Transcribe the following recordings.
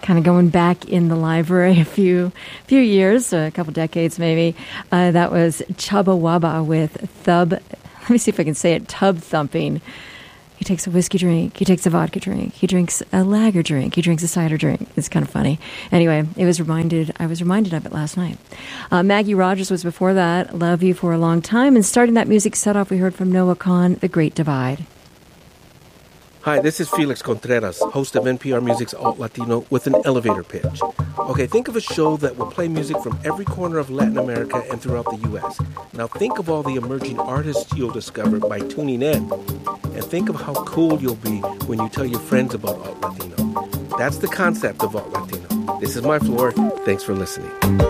kind of going back in the library a few years, a couple decades maybe. That was Chubba Wubba with Thub. Let me see if I can say it. Tub thumping. He takes a whiskey drink. He takes a vodka drink. He drinks a lager drink. He drinks a cider drink. It's kind of funny. Anyway, I was reminded of it last night. Maggie Rogers was before that. Love You for a Long Time. And starting that music set off, we heard from Noah Kahan, The Great Divide. Hi, this is Felix Contreras, host of NPR Music's Alt Latino with an elevator pitch. Okay, think of a show that will play music from every corner of Latin America and throughout the U.S. Now think of all the emerging artists you'll discover by tuning in. And think of how cool you'll be when you tell your friends about Alt Latino. That's the concept of Alt Latino. This is my floor. Thanks for listening.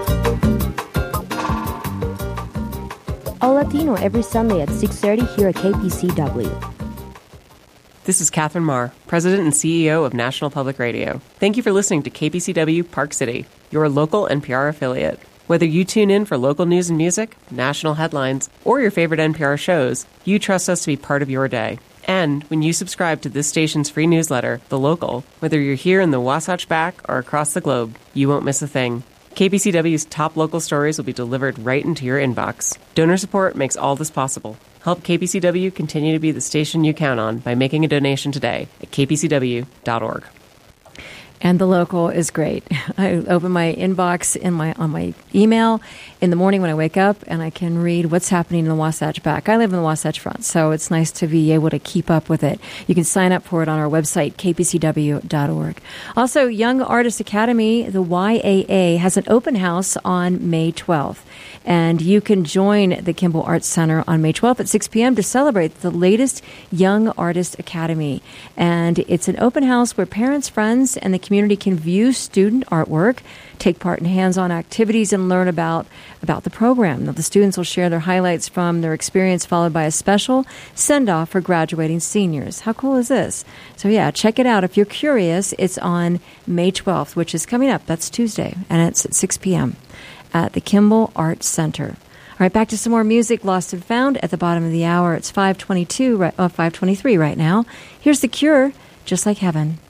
Alt Latino every Sunday at 6:30 here at KPCW. This is Catherine Marr, President and CEO of National Public Radio. Thank you for listening to KPCW Park City, your local NPR affiliate. Whether you tune in for local news and music, national headlines, or your favorite NPR shows, you trust us to be part of your day. And when you subscribe to this station's free newsletter, The Local, whether you're here in the Wasatch Back or across the globe, you won't miss a thing. KPCW's top local stories will be delivered right into your inbox. Donor support makes all this possible. Help KPCW continue to be the station you count on by making a donation today at kpcw.org. And The Local is great. I open my inbox on my email in the morning when I wake up, and I can read what's happening in the Wasatch Back. I live in the Wasatch Front, so it's nice to be able to keep up with it. You can sign up for it on our website, kpcw.org. Also, Young Artist Academy, the YAA, has an open house on May 12th. And you can join the Kimball Arts Center on May 12th at 6 p.m. to celebrate the latest Young Artist Academy. And it's an open house where parents, friends, and the community can view student artwork, take part in hands-on activities, and learn about the program. Now, the students will share their highlights from their experience, followed by a special send-off for graduating seniors. How cool is this? So, yeah, check it out. If you're curious, it's on May 12th, which is coming up. That's Tuesday, and it's at 6 p.m. at the Kimball Arts Center. All right, back to some more music, Lost and Found at the bottom of the hour. It's 5:23 right now. Here's The Cure, Just Like Heaven.